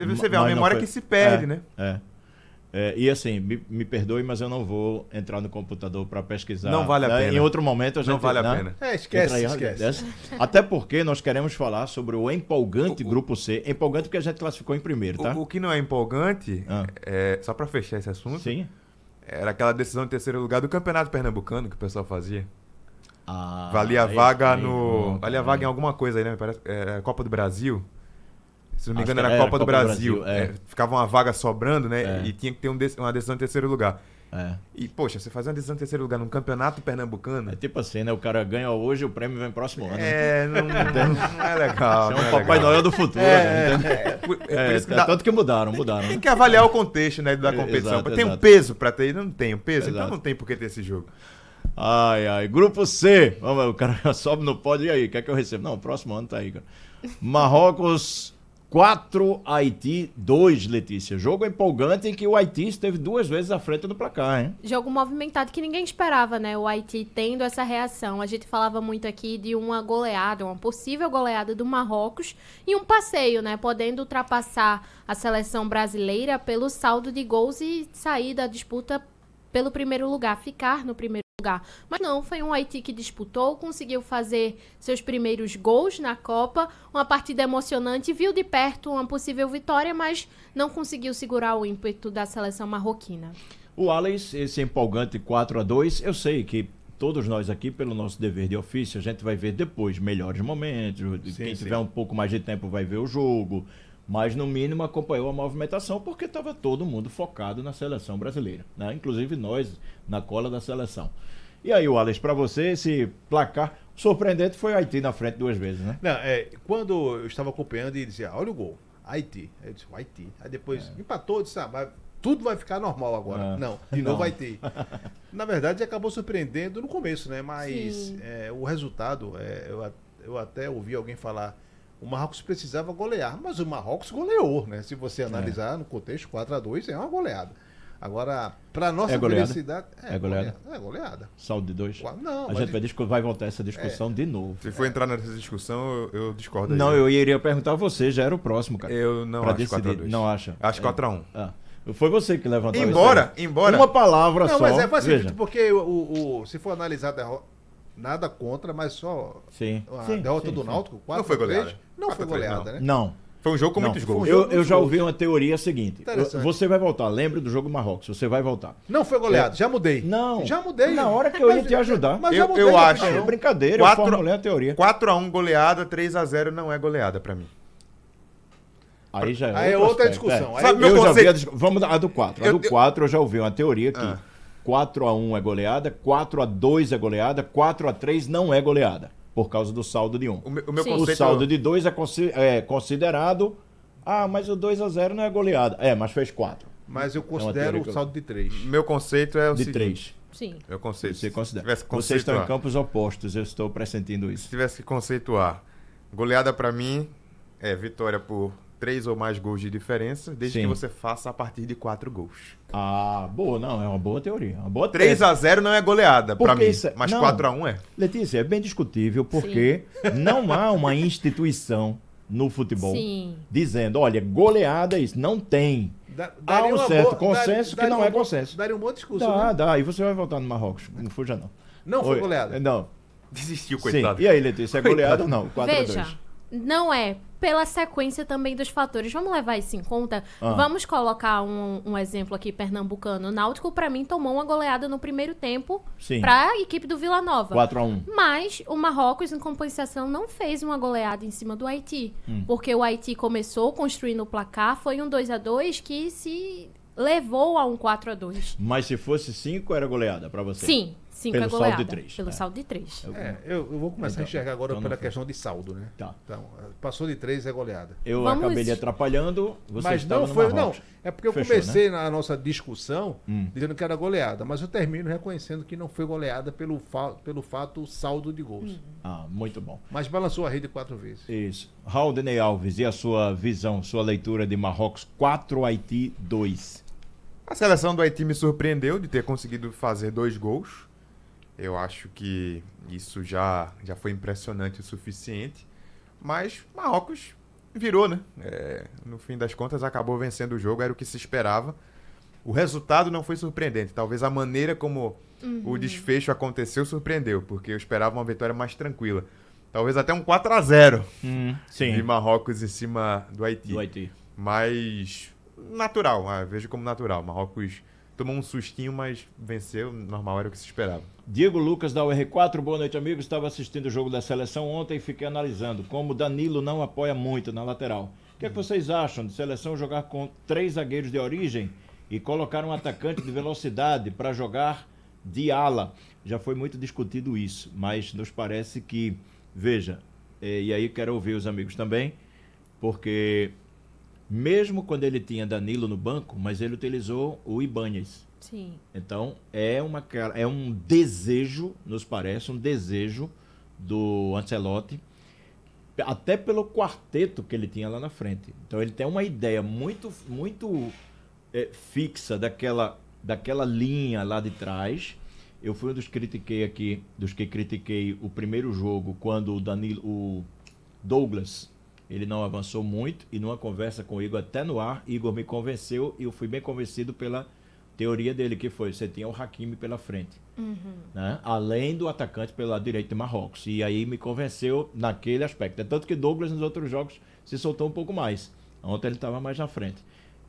Você vê, a memória que se perde, né? E assim, me perdoe, mas eu não vou entrar no computador para pesquisar. Não vale a pena. Em outro momento a gente... Não vale a pena. Esquece. Até porque nós queremos falar sobre o empolgante Grupo C. Empolgante porque a gente classificou em primeiro, tá? O que não é empolgante, só para fechar esse assunto, sim, era aquela decisão de terceiro lugar do Campeonato Pernambucano que o pessoal fazia. Valia vaga valia vaga em alguma coisa aí, né? Parece, era Copa do Brasil. Se não me engano, era a Copa do Brasil. Ficava uma vaga sobrando, né? E tinha que ter uma decisão de terceiro lugar. E, poxa, você fazer uma decisão de terceiro lugar num campeonato pernambucano... É tipo assim, né? O cara ganha hoje, o prêmio vem próximo ano. Não é legal. Você é um Papai Noel do futuro. Por isso que tanto que mudaram. Tem que avaliar o contexto, né, da competição. Exato, tem um peso pra ter, não tem um peso, Exato. então não tem por que ter esse jogo. Grupo C. Vamos, o cara sobe no pódio, e aí, quer que eu receba? Não, o próximo ano tá aí, cara. Marrocos 4, Haiti 2, Letícia. Jogo empolgante em que o Haiti esteve 2 vezes à frente do placar, hein? Jogo movimentado que ninguém esperava, né? O Haiti tendo essa reação. A gente falava muito aqui de uma goleada, uma possível goleada do Marrocos e um passeio, né? Podendo ultrapassar a seleção brasileira pelo saldo de gols e sair da disputa pelo primeiro lugar, ficar no primeiro lugar. Mas não, foi um Haiti que disputou, conseguiu fazer seus primeiros gols na Copa, uma partida emocionante, viu de perto uma possível vitória, mas não conseguiu segurar o ímpeto da seleção marroquina. O Alex, esse empolgante 4-2, eu sei que todos nós aqui, pelo nosso dever de ofício, a gente vai ver depois melhores momentos, quem tiver um pouco mais de tempo vai ver o jogo, mas no mínimo acompanhou a movimentação porque estava todo mundo focado na seleção brasileira, né? Inclusive nós na cola da seleção. E aí, Alex, para você esse placar surpreendente foi o Haiti na frente 2 vezes, né? Não, quando eu estava acompanhando e dizia, olha o gol, Haiti. Aí eu disse, Haiti. Aí depois empatou, disse, tudo vai ficar normal agora. Não, de novo Haiti. Na verdade, acabou surpreendendo no começo, né? Mas o resultado, eu até ouvi alguém falar, o Marrocos precisava golear, mas o Marrocos goleou, né? Se você analisar no contexto, 4-2 é uma goleada. Agora, para nossa felicidade... É goleada? É goleada. Saldo de 2? Não, a gente vai voltar essa discussão de novo. Se for entrar nessa discussão, eu discordo. Não, eu iria perguntar a você, já era o próximo, cara. Eu não acho 4-2. Não acha? Acho 4-1. Foi você que levantou embora. Uma palavra só. Não, mas faz sentido, porque se for analisar nada contra, mas só a derrota do Náutico, 4-3, não foi goleada. Não foi goleada, né? Não. Foi um jogo com muitos gols. Eu já ouvi uma teoria seguinte. Você vai voltar, lembre do jogo Marrocos, você vai voltar. Não foi goleado, já mudei. Não. Já mudei. Na hora que eu ia te ajudar. Mas já mudei. Eu acho. É brincadeira, eu formulei a teoria. 4-1 goleada, 3-0 não é goleada pra mim. Aí já é outra discussão. Vamos a do 4. A do 4 eu já ouvi uma teoria aqui. 4-1 é goleada, 4-2 é goleada, 4-3 não é goleada. Por causa do saldo de 1. O saldo de 2 é considerado... mas o 2-0 não é goleada. Mas fez 4. Mas eu considero o saldo de 3. Meu conceito é o de seguinte... 3. Sim. Meu conceito. Você considera. Vocês estão em campos opostos, eu estou pressentindo isso. Se tivesse que conceituar, goleada pra mim é vitória por 3 ou mais gols de diferença, desde que você faça a partir de 4 gols. Boa, não, é uma boa teoria. 3-0 não é goleada pra mim, mas 4-1 é. Letícia, é bem discutível porque não há uma instituição no futebol dizendo, olha, goleada isso, não tem. Há um certo consenso que não é consenso. Daria um bom discurso, né? Dá, e você vai voltar no Marrocos, não fuja não. Não foi goleada? Não. Desistiu, coitado. E aí, Letícia, é goleada ou não? 4-2. Veja, não é. Pela sequência também dos fatores. Vamos levar isso em conta? Vamos colocar um exemplo aqui pernambucano. O Náutico, pra mim, tomou uma goleada no primeiro tempo pra equipe do Vila Nova. 4-1. Mas o Marrocos, em compensação, não fez uma goleada em cima do Haiti. Porque o Haiti começou construindo o placar, foi um 2-2 que se levou a um 4-2. Mas se fosse 5, era goleada pra você? Sim. 5 pelo é goleada. Saldo de 3. Pelo saldo de 3. Eu vou começar a enxergar agora pela questão de saldo, né? Tá. Então, passou de 3 é goleada. Eu acabei lhe atrapalhando, mas não foi, não. É porque eu comecei na nossa discussão dizendo que era goleada, mas eu termino reconhecendo que não foi goleada pelo fato saldo de gols. Muito bom. Mas balançou a rede 4 vezes. Isso. Rauldeney Alves, e a sua visão, sua leitura de Marrocos 4, Haiti 2? A seleção do Haiti me surpreendeu de ter conseguido fazer 2 gols. Eu acho que isso já foi impressionante o suficiente. Mas Marrocos virou, né? No fim das contas, acabou vencendo o jogo, era o que se esperava. O resultado não foi surpreendente. Talvez a maneira como o desfecho aconteceu surpreendeu, porque eu esperava uma vitória mais tranquila. Talvez até um 4-0 de Marrocos em cima do Haiti. Mas natural, vejo como natural. Marrocos tomou um sustinho, mas venceu, normal, era o que se esperava. Diego Lucas da UR4, boa noite, amigos. Estava assistindo o jogo da seleção ontem e fiquei analisando como Danilo não apoia muito na lateral. O que é que vocês acham de seleção jogar com 3 zagueiros de origem e colocar um atacante de velocidade para jogar de ala? Já foi muito discutido isso, mas nos parece que, veja, e aí quero ouvir os amigos também, porque mesmo quando ele tinha Danilo no banco, mas ele utilizou o Ibáñez. Sim. Então, é um desejo, nos parece, um desejo do Ancelotti, até pelo quarteto que ele tinha lá na frente. Então, ele tem uma ideia muito fixa daquela linha lá de trás. Eu fui um dos que critiquei o primeiro jogo, quando o Douglas, ele não avançou muito, e numa conversa com o Igor até no ar, Igor me convenceu, e eu fui bem convencido pela teoria dele, que foi, você tinha o Hakimi pela frente, né? Além do atacante pelo lado direito de Marrocos, e aí me convenceu naquele aspecto. É tanto que Douglas nos outros jogos se soltou um pouco mais, ontem ele estava mais na frente.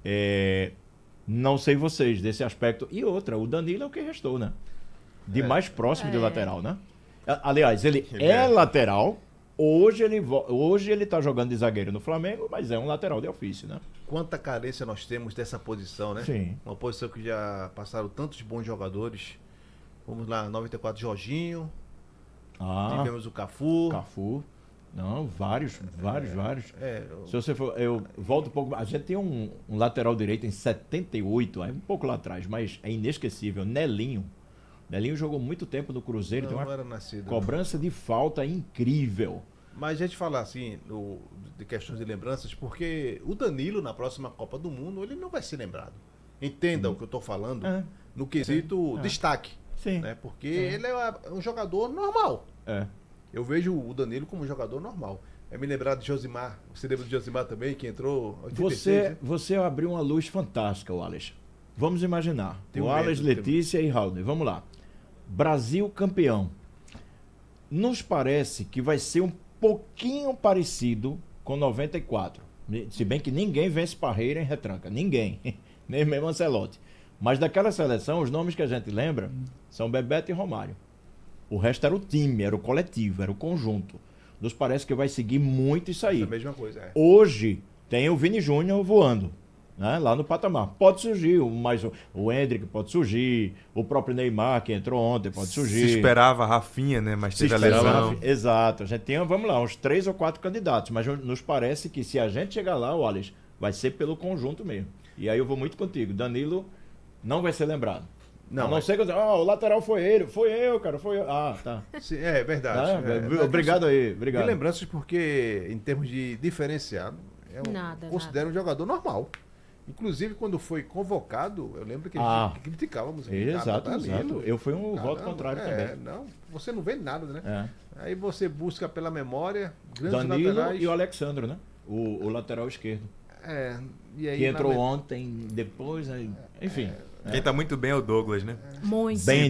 Não sei vocês desse aspecto. E outra, o Danilo é o que restou, né? De mais próximo de lateral, né? Aliás, ele é lateral. Hoje ele tá jogando de zagueiro no Flamengo, mas é um lateral de ofício, né? Quanta carência nós temos dessa posição, né? Sim. Uma posição que já passaram tantos bons jogadores. Vamos lá, 94, Jorginho. Tivemos o Cafu. Não, vários. Se você for, eu volto um pouco. A gente tem um lateral direito em 78, é um pouco lá atrás, mas é inesquecível. Nelinho jogou muito tempo no Cruzeiro, tem uma era nascido, cobrança de falta incrível. Mas a gente fala assim, de questões de lembranças, porque o Danilo, na próxima Copa do Mundo, ele não vai ser lembrado. Entenda o que eu estou falando, no quesito destaque. Sim. Né? Porque ele é um jogador normal. Eu vejo o Danilo como um jogador normal. É me lembrar de Josimar. Você lembra de Josimar também, que entrou em 86, você abriu uma luz fantástica, Wallace. Vamos imaginar. O Wallace, Letícia e Raul. Vamos lá. Brasil campeão. Nos parece que vai ser um pouquinho parecido com 94. Se bem que ninguém vence Parreira em retranca. Ninguém. Nem mesmo Ancelotti. Mas daquela seleção, os nomes que a gente lembra são Bebeto e Romário. O resto era o time, era o coletivo, era o conjunto. Nos parece que vai seguir muito isso aí. É a mesma coisa, Hoje tem o Vini Júnior voando, né, lá no patamar. Pode surgir, o Endrick pode surgir, o próprio Neymar, que entrou ontem, pode surgir. Se esperava a Rafinha, né? Mas teve a lesão. Exato. A gente tinha, vamos lá, uns 3 ou 4 candidatos. Mas nos parece que se a gente chegar lá, Wallace, vai ser pelo conjunto mesmo. E aí eu vou muito contigo. Danilo não vai ser lembrado. Não sei que o lateral foi ele. Foi eu, cara. Foi eu. Tá. Sim, é verdade. Obrigado aí. Obrigado. E lembranças porque, em termos de diferenciado, considero um jogador normal. Inclusive, quando foi convocado, eu lembro que criticávamos. Exato. Eu fui um voto contrário também. Não, você não vê nada, né? Aí você busca pela memória grandes Danilo laterais. E o Alexandre, né? O lateral esquerdo. E aí, que entrou ontem, depois, enfim. Quem tá muito bem é o Douglas, né? Muito. Bem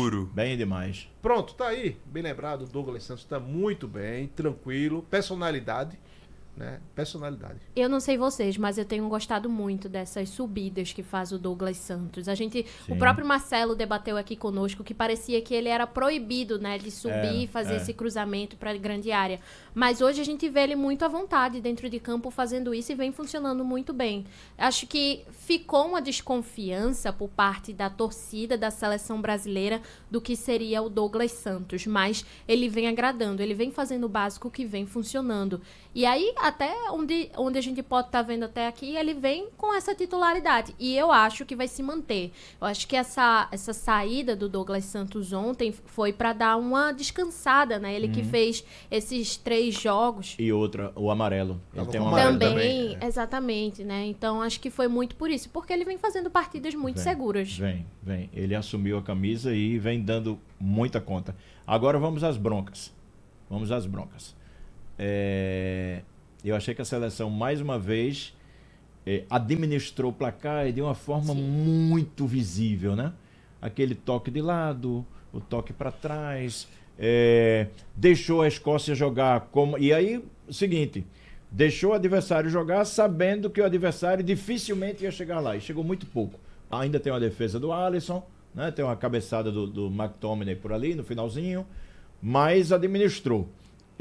demais. Pronto, tá aí. Bem lembrado, o Douglas Santos tá muito bem, tranquilo, personalidade. Né? Personalidade. Eu não sei vocês, mas eu tenho gostado muito dessas subidas que faz o Douglas Santos. O próprio Marcelo debateu aqui conosco que parecia que ele era proibido, né, de subir e fazer esse cruzamento para a grande área. Mas hoje a gente vê ele muito à vontade dentro de campo fazendo isso e vem funcionando muito bem. Acho que ficou uma desconfiança por parte da torcida da seleção brasileira do que seria o Douglas Santos, mas ele vem agradando, ele vem fazendo o básico que vem funcionando. E aí, até onde a gente pode estar vendo até aqui, ele vem com essa titularidade. E eu acho que vai se manter. Eu acho que essa saída do Douglas Santos ontem foi para dar uma descansada, né? Ele que fez esses 3 jogos. E outra, o amarelo. Ele tem um amarelo também. Exatamente, né? Então, acho que foi muito por isso. Porque ele vem fazendo partidas muito seguras. Vem. Ele assumiu a camisa e vem dando muita conta. Agora vamos às broncas. Eu achei que a seleção, mais uma vez, administrou o placar de uma forma muito visível, né? Aquele toque de lado, o toque para trás, deixou a Escócia jogar como... E aí, o seguinte, deixou o adversário jogar sabendo que o adversário dificilmente ia chegar lá, e chegou muito pouco. Ainda tem uma defesa do Alisson, né? Tem uma cabeçada do McTominay por ali, no finalzinho, mas administrou.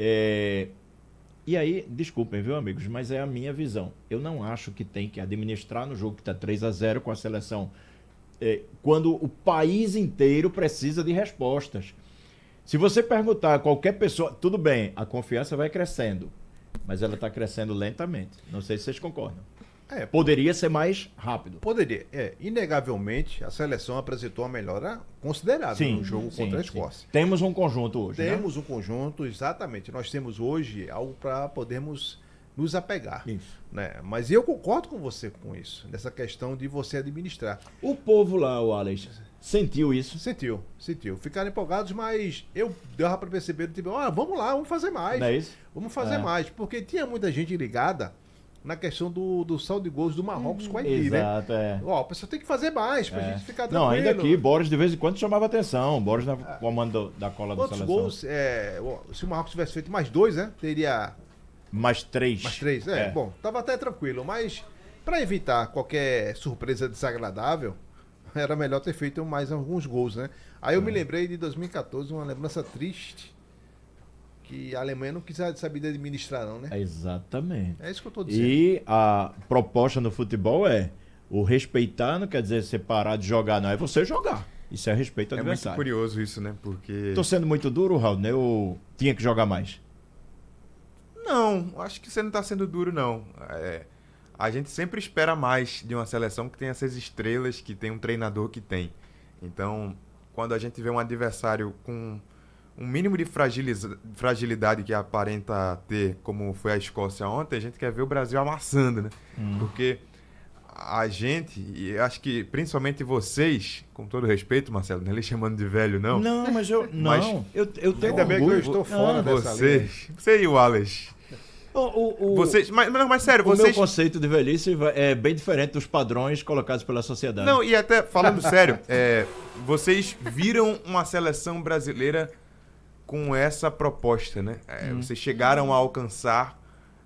E aí, desculpem, viu, amigos, mas é a minha visão. Eu não acho que tem que administrar no jogo que está 3-0 com a seleção, quando o país inteiro precisa de respostas. Se você perguntar a qualquer pessoa, tudo bem, a confiança vai crescendo, mas ela está crescendo lentamente. Não sei se vocês concordam. Poderia ser mais rápido. Poderia. Inegavelmente, a seleção apresentou uma melhora considerável no jogo contra a Escócia. Sim. Temos um conjunto hoje, Temos um conjunto, exatamente. Nós temos hoje algo para podermos nos apegar. Isso. Né? Mas eu concordo com você com isso, nessa questão de você administrar. O povo lá, o Alex, sentiu isso? Sentiu. Ficaram empolgados, mas eu dava para perceber, tipo, vamos lá, vamos fazer mais. Não é isso? Vamos fazer mais, porque tinha muita gente ligada na questão do saldo de gols do Marrocos com a Haiti, exato, né? O pessoal tem que fazer mais pra gente ficar tranquilo. Não, ainda aqui, Boris de vez em quando chamava atenção. Boris na comando da cola da seleção. Quantos gols, se o Marrocos tivesse feito mais 2, né? Teria... Mais 3. Mais 3, bom, tava até tranquilo, mas pra evitar qualquer surpresa desagradável, era melhor ter feito mais alguns gols, né? Aí eu me lembrei de 2014, uma lembrança triste, que a Alemanha não quis saber administrar, não, né? Exatamente. É isso que eu tô dizendo. E a proposta no futebol o respeitar não quer dizer você parar de jogar, não. É você jogar. Isso é respeito ao adversário. É muito curioso isso, né? Porque... Tô sendo muito duro, Raul, né? Eu tinha que jogar mais. Não, acho que você não tá sendo duro, não. A gente sempre espera mais de uma seleção que tem essas estrelas, que tem um treinador que tem. Então, quando a gente vê um adversário com um mínimo de fragilidade que aparenta ter, como foi a Escócia ontem, a gente quer ver o Brasil amassando, né? Porque a gente, e acho que principalmente vocês, com todo respeito, Marcelo, não é lhe chamando de velho, não. Não, mas eu tenho ainda bem que eu estou fora dessa linha. Você e o Alex. Vocês, mas sério, o meu conceito de velhice é bem diferente dos padrões colocados pela sociedade. Não, e até falando sério, vocês viram uma seleção brasileira com essa proposta, né? Vocês chegaram a alcançar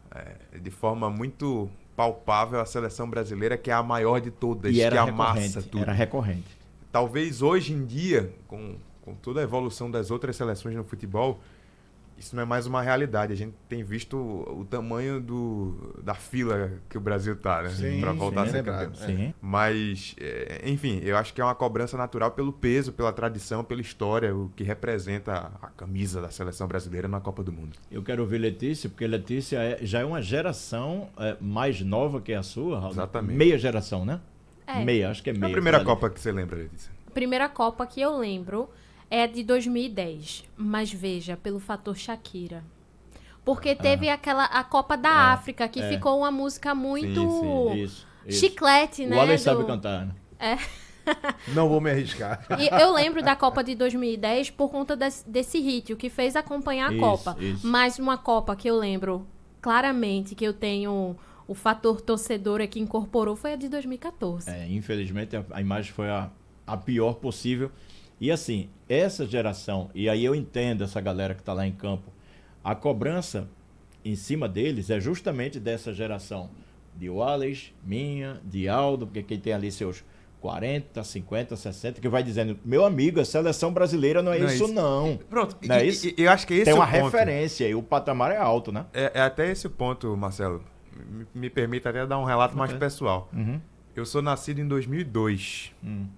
de forma muito palpável a seleção brasileira, que é a maior de todas, que amassa tudo. Era recorrente. Talvez hoje em dia, com toda a evolução das outras seleções no futebol, isso não é mais uma realidade. A gente tem visto o tamanho da fila que o Brasil tá, né? Para voltar a ser campeão. Sim. Mas, enfim, eu acho que é uma cobrança natural pelo peso, pela tradição, pela história, o que representa a camisa da seleção brasileira na Copa do Mundo. Eu quero ouvir Letícia, porque Letícia já é uma geração mais nova que a sua, Raul. Exatamente. Meia geração, né? Meia, acho que é meia. É a primeira Copa que você lembra, Letícia? Primeira Copa que eu lembro é de 2010, mas veja, pelo fator Shakira. Porque teve a Copa da África, que ficou uma música muito Isso. chiclete, né? O Alex sabe cantar, né? Não vou me arriscar. E eu lembro da Copa de 2010 por conta desse ritmo que fez acompanhar a Copa. Isso. Mas uma Copa que eu lembro claramente, que eu tenho o fator torcedor que incorporou, foi a de 2014. Infelizmente a imagem foi a pior possível. E assim, essa geração, e aí eu entendo essa galera que está lá em campo, a cobrança em cima deles é justamente dessa geração. De Wallace, minha, de Aldo, porque quem tem ali seus 40, 50, 60, que vai dizendo, meu amigo, a seleção brasileira não é isso, não. Pronto, não é isso? Eu acho que esse tem uma é o ponto. referência e o patamar é alto, né? É até esse o ponto, Marcelo. Me permita até dar um relato mais pessoal. Eu sou nascido em 2002.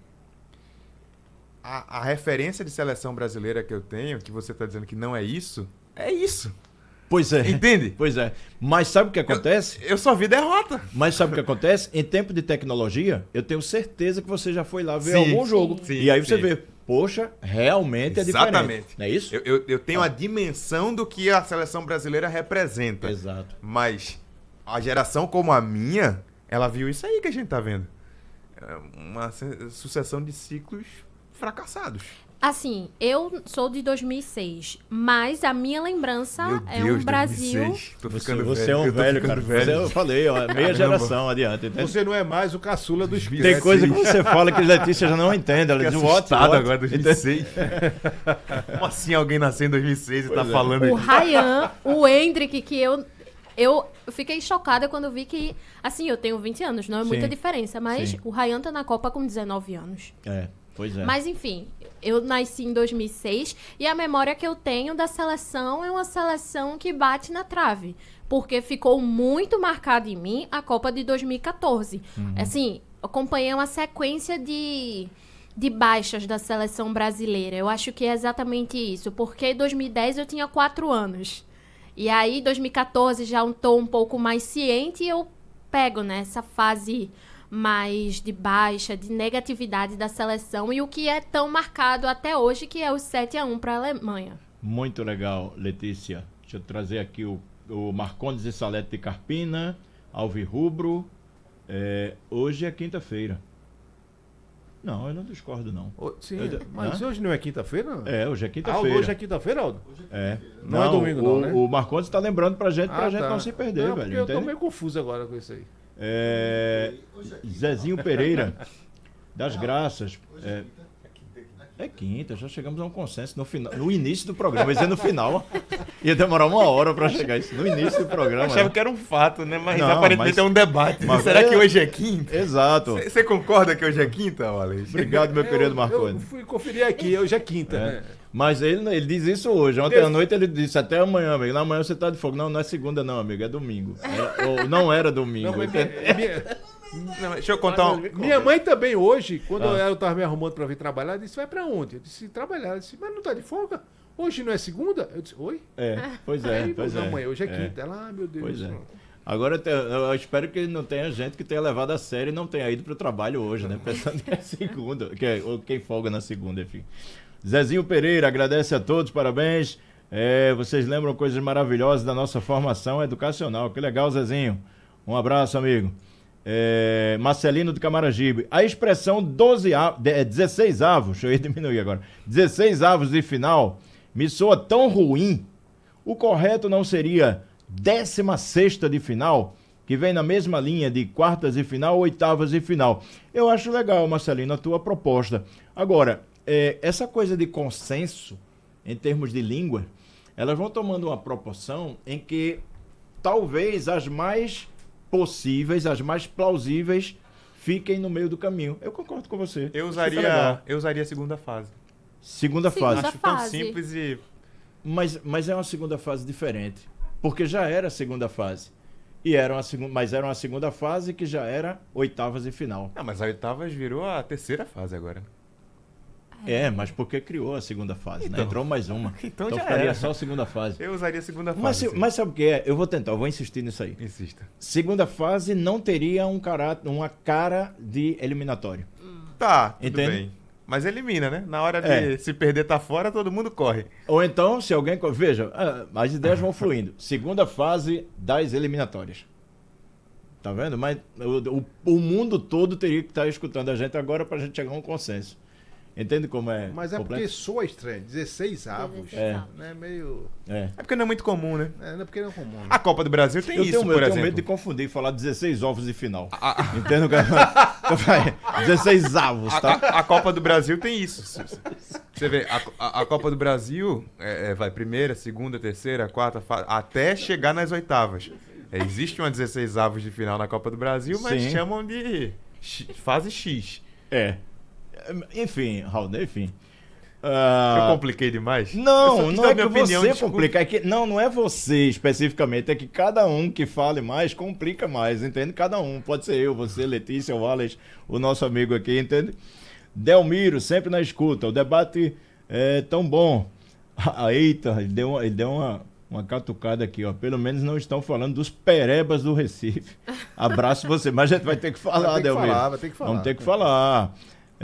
A referência de seleção brasileira que eu tenho, que você está dizendo que não é isso, é isso. Pois é. Entende? Pois é. Mas sabe o que acontece? Eu só vi derrota. Mas sabe o que acontece? Em tempo de tecnologia, eu tenho certeza que você já foi lá ver algum jogo. Sim, e aí você vê, poxa, realmente é diferente. Exatamente. Não é isso? Eu tenho a dimensão do que a seleção brasileira representa. Exato. Mas a geração como a minha, ela viu isso aí que a gente tá vendo. Uma sucessão de ciclos fracassados. Assim, eu sou de 2006, mas a minha lembrança é um Brasil... 2006. Tô ficando Você velho. é um velho, cara. Eu falei, ó, meia geração adiante. Entende? Você não é mais o caçula do esquete. Tem coisa que você fala que a Letícia já não entende. Ela diz, assustado agora, 2006. Como assim alguém nasceu em 2006 e tá falando O Ryan, o Hendrick, que eu fiquei chocada quando vi que... Assim, eu tenho 20 anos, não é muita diferença, mas o Ryan tá na Copa com 19 anos. Pois é. Mas, enfim, eu nasci em 2006 e a memória que eu tenho da seleção é uma seleção que bate na trave. Porque ficou muito marcada em mim a Copa de 2014. Assim, acompanhei uma sequência de baixas da seleção brasileira. Eu acho que é exatamente isso. Porque em 2010 eu tinha 4 anos. E aí, em 2014, já estou um pouco mais ciente e eu pego, né, essa fase mais de baixa, de negatividade da seleção e o que é tão marcado até hoje, que é o 7-1 para a Alemanha. Muito legal, Letícia. Deixa eu trazer aqui o Marcondes e Salete de Carpina, Alvirrubro. Hoje é quinta-feira. Não, eu não discordo, não. Sim, mas hoje não é quinta-feira? Hoje é quinta-feira. Hoje é quinta-feira, Aldo? Não é domingo, não, né? O Marcondes está lembrando pra gente não se perder, não, velho. Eu tô meio confuso agora com isso aí. Zezinho Pereira, das Graças. É quinta, já chegamos a um consenso no início do programa. Ia dizer no final, ia demorar 1 hora para chegar isso. No início do programa. Eu achava que era um fato, né? Mas aparentemente é um debate. Mas será que hoje é quinta? Exato. Você concorda que hoje é quinta, Wallace? Obrigado, meu querido Marconi. Eu fui conferir aqui, hoje é quinta. Né? Mas ele diz isso hoje. Ontem à noite ele disse, até amanhã, amigo. Amanhã você tá de folga. Não é segunda não, amigo, é domingo. Ou não era domingo. Não, deixa eu contar Minha mãe também hoje, quando eu tava me arrumando pra vir trabalhar, disse, vai pra onde? Eu disse, trabalhar. Ela disse, mas não tá de folga? Hoje não é segunda? Eu disse, oi? Pois é. Não, mãe, hoje é quinta. Ela, meu Deus. Pois é. Agora, eu espero que não tenha gente que tenha levado a sério e não tenha ido pro trabalho hoje, né? Pensando que é segunda, ou quem folga na segunda, enfim. Zezinho Pereira, agradece a todos, parabéns. Vocês lembram coisas maravilhosas da nossa formação educacional. Que legal, Zezinho. Um abraço, amigo. Marcelino de Camaragibe. A expressão 16 avos, eu ia diminuir agora, 16 avos de final, me soa tão ruim. O correto não seria 16ª de final, que vem na mesma linha de quartas de final, oitavas de final. Eu acho legal, Marcelino, a tua proposta. Agora, essa coisa de consenso, em termos de língua, elas vão tomando uma proporção em que talvez as mais possíveis, as mais plausíveis, fiquem no meio do caminho. Eu concordo com você. Eu usaria a segunda fase. Segunda fase. Acho tão simples e... Mas é uma segunda fase diferente. Porque já era a segunda fase. Mas era uma segunda fase que já era oitavas e final. Não, mas a oitavas virou a terceira fase agora. Mas porque criou a segunda fase, né? Entrou mais uma. Então já ficaria era só a segunda fase. Eu usaria a segunda fase. Mas sabe o que é? Eu vou insistir nisso aí. Insista. Segunda fase não teria uma cara de eliminatório. Tá, tudo bem. Mas elimina, né? Na hora de se perder tá fora, todo mundo corre. Ou então, se alguém... Veja, as ideias vão fluindo. Segunda fase das eliminatórias. Tá vendo? Mas o mundo todo teria que estar escutando a gente agora pra gente chegar a um consenso. Entende como é? Mas é porque soa estranho. 16 avos. Né? Meio... É porque não é muito comum, né? Não é porque não é comum. Né? A Copa do Brasil tem isso, por exemplo. Eu tenho medo de confundir, falar 16 ovos de final. Entende? 16 avos, tá? A Copa do Brasil tem isso. Você vê, a Copa do Brasil vai primeira, segunda, terceira, quarta, até chegar nas oitavas. Existe uma 16 avos de final na Copa do Brasil, mas chamam de fase X. Enfim, Raul, enfim. Eu compliquei demais? Não é que você complica. Não é você especificamente. É que cada um que fale mais, complica mais, entende? Cada um. Pode ser eu, você, Letícia, o Wallace, o nosso amigo aqui, entende? Delmiro, sempre na escuta. O debate é tão bom. Eita, ele deu uma catucada aqui, ó. Pelo menos não estão falando dos perebas do Recife. Abraço você. Mas a gente vai ter que falar, Delmiro. Vai ter que falar. Vamos ter que falar.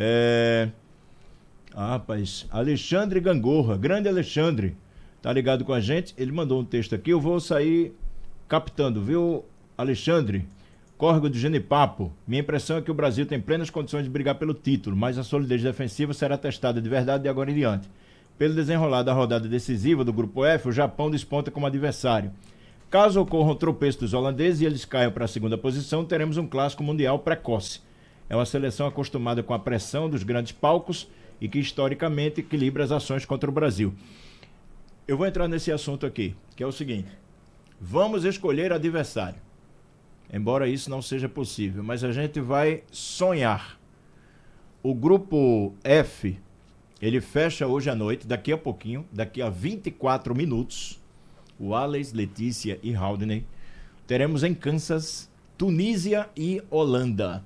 Rapaz, Alexandre Gangorra, grande Alexandre, tá ligado com a gente? Ele mandou um texto aqui, eu vou sair captando, viu, Alexandre? Córrego de Genipapo, minha impressão é que o Brasil tem plenas condições de brigar pelo título, mas a solidez defensiva será testada de verdade de agora em diante. Pelo desenrolar da rodada decisiva do Grupo F, o Japão desponta como adversário. Caso ocorra um tropeço dos holandeses e eles caiam para a segunda posição, teremos um clássico mundial precoce. É uma seleção acostumada com a pressão dos grandes palcos e que historicamente equilibra as ações contra o Brasil. Eu vou entrar nesse assunto aqui, que é o seguinte. Vamos escolher adversário. Embora isso não seja possível, mas a gente vai sonhar. O grupo F, ele fecha hoje à noite, daqui a pouquinho, daqui a 24 minutos, o Alex, Letícia e Haldane, teremos em Kansas, Tunísia e Holanda.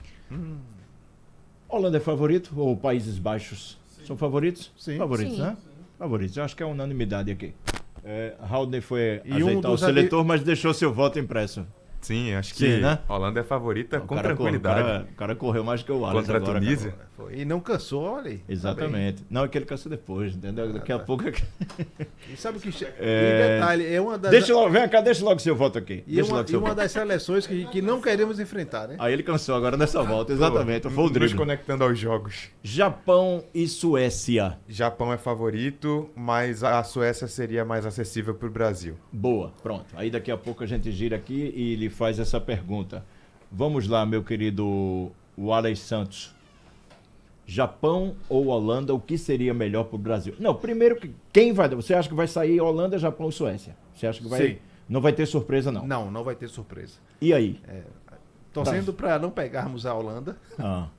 Holanda é favorito ou Países Baixos? Sim. São favoritos? Sim. Favoritos, Sim. né? Favoritos. Eu acho que é unanimidade aqui. Haldane foi E ajeitar o seletor, mas deixou seu voto impresso. Sim, acho que Sim, né? a Holanda é favorita com O tranquilidade. cara correu mais que o Alex Contra a agora, Tunísia. cara. Foi. E não cansou, olha aí. Exatamente. Não, é que ele cansou depois, entendeu? Daqui a pouco... E sabe o que... E detalhe, é uma das... Vem cá, deixa logo seu voto aqui. E uma das seleções que não queremos enfrentar, né? Aí ele cansou agora nessa volta, exatamente. Foi o Nos drible. conectando aos jogos. Japão e Suécia. Japão é favorito, mas a Suécia seria mais acessível para o Brasil. Boa, pronto. Aí daqui a pouco a gente gira aqui e lhe faz essa pergunta. Vamos lá, meu querido Wallace Santos. Japão ou Holanda, o que seria melhor para o Brasil? Não, primeiro, quem vai... Você acha que vai sair Holanda, Japão e Suécia? Você acha que vai... Sim. Não vai ter surpresa, não? Não vai ter surpresa. E aí? Torcendo para não pegarmos a Holanda. Ah,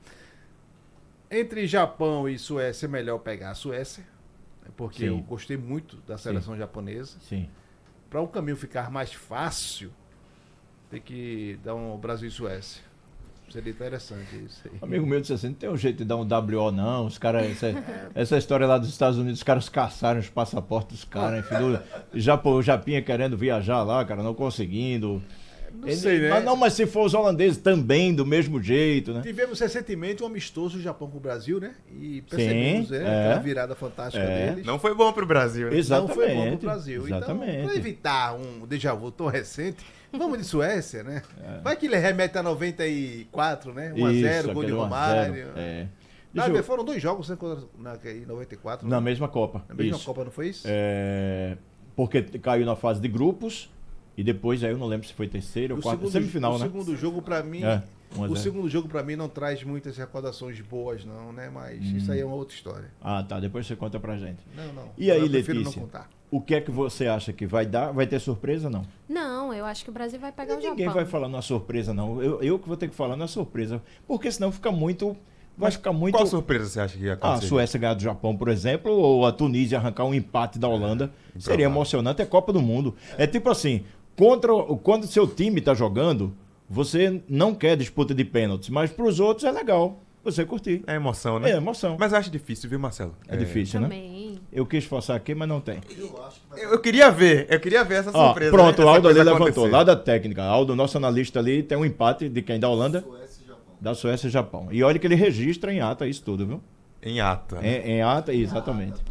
Entre Japão e Suécia, é melhor pegar a Suécia. Porque Sim. eu gostei muito da seleção japonesa. sim. Para o caminho ficar mais fácil, tem que dar um Brasil e Suécia. Seria interessante isso aí. Amigo meu disse assim, não tem um jeito de dar um WO não, os caras, essa história lá dos Estados Unidos, os caras caçaram os passaportes dos caras, enfim, o Japinha querendo viajar lá, cara, não conseguindo. Não sei, né? Mas se for os holandeses também, do mesmo jeito, né? Tivemos recentemente um amistoso do Japão com o Brasil, né? E percebemos aquela virada fantástica deles. Não foi bom para o Brasil, né? Exatamente. Não foi bom pro Brasil. Exatamente. Então, para evitar um déjà vu tão recente, vamos de Suécia, né? Vai que ele remete a 94, né? 1x0, gol de Romário. Foram 2 jogos, né? Em 94. Na né? mesma Copa. Na mesma Isso. Copa, não foi isso? Porque caiu na fase de grupos e depois aí eu não lembro se foi terceiro ou quarto, semifinal, né? O segundo jogo para mim, 1-0. o segundo jogo para mim não traz muitas recordações boas não, né? Mas isso aí é uma outra história. Ah, tá, depois você conta pra gente. Não. E aí, Eu prefiro Letícia, não contar. o que é que você acha que vai dar? Vai ter surpresa, não? Não, eu acho que o Brasil vai pegar o Japão. Ninguém vai falar na surpresa, não. Eu que vou ter que falar na surpresa. Porque senão fica muito... Vai ficar muito... Qual surpresa você acha que ia A acontecer? Suécia ganhar do Japão, por exemplo, ou a Tunísia arrancar um empate da Holanda. Seria emocionante. É Copa do Mundo. É tipo assim, quando seu time tá jogando, você não quer disputa de pênaltis, mas pros outros é legal você curtir. É emoção, né? É emoção. Mas eu acho difícil, viu, Marcelo? É difícil, né? Também. Eu quis forçar aqui, mas não tem. Eu queria ver essa surpresa. Pronto, né? o Aldo Essa ali coisa levantou. acontecer. Lá da técnica. Aldo, nosso analista ali, tem um empate de quem? Da Holanda? Da Suécia e Japão. E olha que ele registra em ata isso tudo, viu? Em ata. Em ata, exatamente.